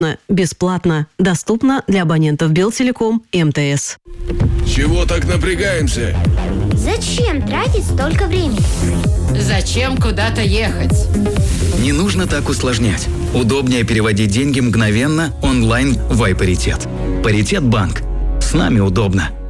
Бесплатно. Доступно для абонентов Белтелеком и МТС. Чего так напрягаемся? Зачем тратить столько времени? Зачем куда-то ехать? Не нужно так усложнять. Удобнее переводить деньги мгновенно онлайн в iParitet. Паритет банк. С нами удобно.